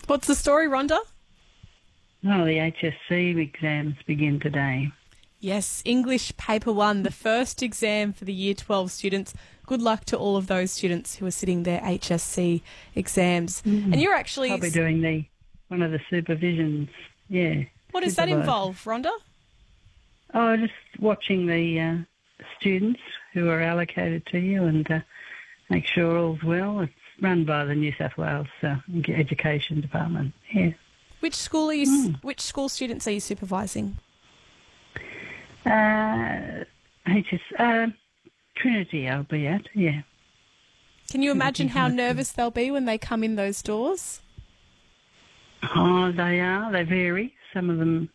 What's the story, Rhonda? Oh, the HSC exams begin today. Yes, English Paper 1, the first exam for the Year 12 students. Good luck to all of those students who are sitting their HSC exams. And you're actually... I'll be doing one of the supervisions, yeah. What does that involve, Rhonda? Oh, just watching the students who are allocated to you and make sure all's well. It's run by the New South Wales Education Department, yeah. Which school are you? Which school students are you supervising? Trinity I'll be at, yeah. Can you imagine how nervous they'll be when they come in those doors? Oh, they are. They vary. Some of them